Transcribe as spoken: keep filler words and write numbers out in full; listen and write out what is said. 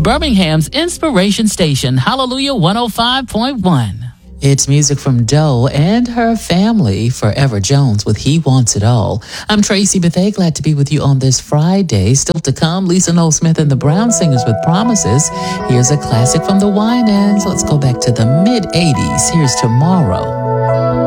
Birmingham's Inspiration Station, Hallelujah one oh five point one. It's music from Doe and her family, Forever Jones with He Wants It All. I'm Tracy Bethay, glad to be with you on this Friday. Still to come, Lisa Noel Smith and the Brown Singers with Promises. Here's a classic from the Winans. Let's go back to the mid-eighties. Here's Tomorrow.